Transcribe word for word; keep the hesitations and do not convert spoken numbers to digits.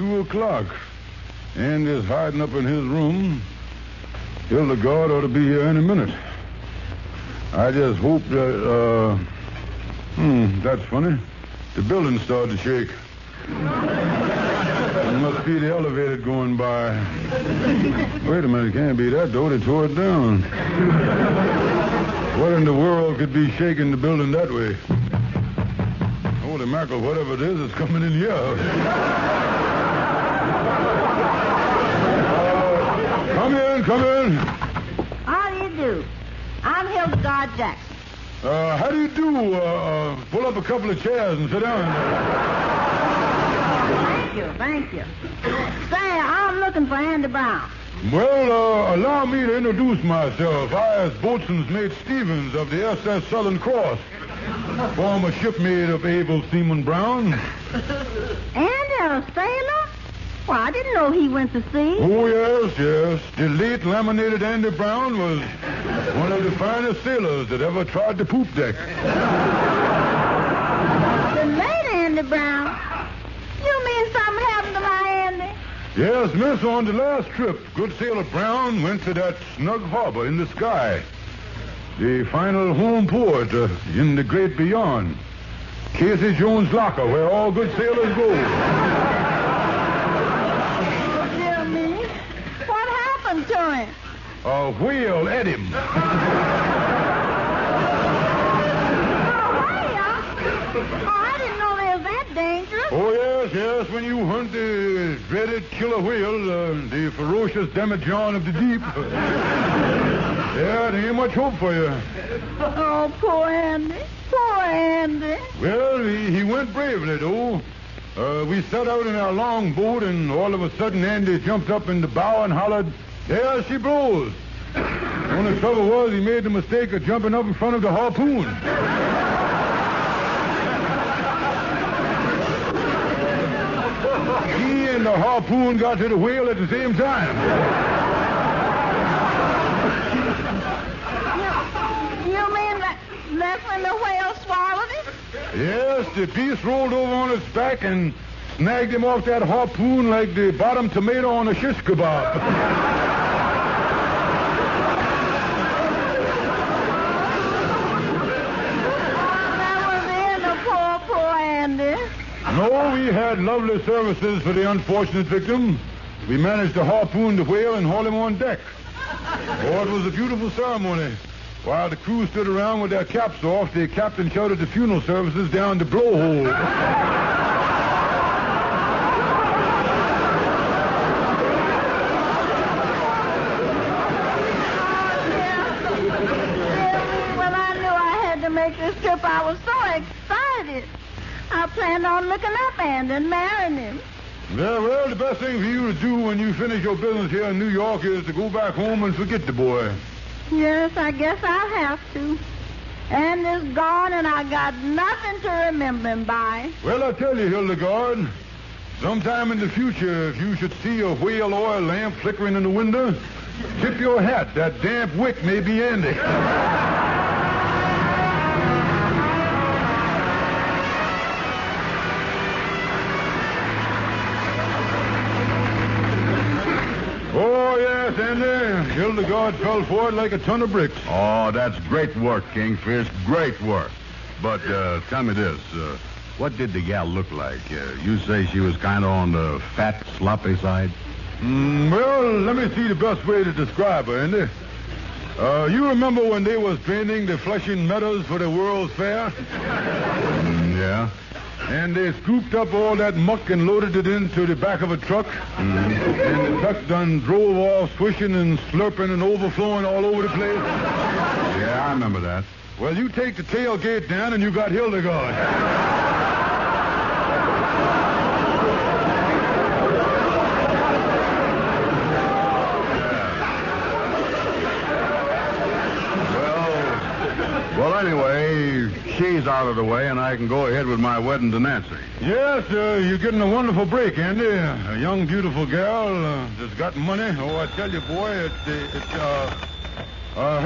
two o'clock. Andy's hiding up in his room. Hildegard ought to be here any minute. I just hope that, uh... Hmm, that's funny. The building started to shake. It must be the elevator going by. Wait a minute, it can't be that door. They tore it down. What in the world could be shaking the building that way? Holy mackerel, whatever it is, it's coming in here. Uh, come in, come in. How do you do? I'm Hildegard Jackson. Uh, how do you do? Uh, uh, pull up a couple of chairs and sit down. Thank you, thank you. Say, I'm looking for Andy Brown. Well, uh, allow me to introduce myself. I is Boatswain's Mate Stevens of the S S Southern Cross, former shipmate of Abel Seaman Brown. Andy, a sailor? Well, I didn't know he went to sea. Oh, yes, yes. The late laminated Andy Brown was one of the finest sailors that ever tried the poop deck. The late Andy Brown? You mean something happened to my Andy? Yes, miss, on the last trip, good sailor Brown went to that snug harbor in the sky. The final home port uh, in the great beyond. Casey Jones' locker, where all good sailors go. Dear me. What happened to him? A whale ate him. Oh, whale? Oh, I didn't know they was that dangerous. Oh, yes, yes. When you hunt the dreaded killer whale, uh, the ferocious demijohn of the deep. Yeah, there ain't much hope for you. Oh, poor Andy. Poor Andy. Well, he, he went bravely, though. Uh, we set out in our long boat, and all of a sudden Andy jumped up in the bow and hollered, "There she blows." The only trouble was he made the mistake of jumping up in front of the harpoon. He and the harpoon got to the whale at the same time. You mean that that's when the whale swallowed him? Yes, the piece rolled over on its back and snagged him off that harpoon like the bottom tomato on a shish kebab. No, we had lovely services for the unfortunate victim. We managed to harpoon the whale and haul him on deck. Oh, it was a beautiful ceremony. While the crew stood around with their caps off, the captain shouted the funeral services down the blowhole. When I knew I had to make this trip, I was so excited. I planned on looking up Andy and marrying him. Yeah, well, the best thing for you to do when you finish your business here in New York is to go back home and forget the boy. Yes, I guess I'll have to. Andy's gone, and I got nothing to remember him by. Well, I tell you, Hildegard, sometime in the future, if you should see a whale oil lamp flickering in the window, tip your hat. That damp wick may be Andy. Oh, yes, Andy. Hildegard fell for it like a ton of bricks. Oh, that's great work, Kingfish. Great work. But uh, tell me this. Uh, what did the gal look like? Uh, you say she was kind of on the fat, sloppy side? Mm, well, let me see the best way to describe her, Andy. Uh, you remember when they was training the Flushing Meadows for the World's Fair? Mm, yeah. And they scooped up all that muck and loaded it into the back of a truck. Mm-hmm. And the truck done drove off, swishing and slurping and overflowing all over the place. Yeah, I remember that. Well, you take the tailgate down and you got Hildegard. Well, anyway, she's out of the way, and I can go ahead with my wedding to Nancy. Yes, uh, you're getting a wonderful break, Andy. A young, beautiful girl uh, that's got money. Oh, I tell you, boy, it's, uh, it's uh, uh,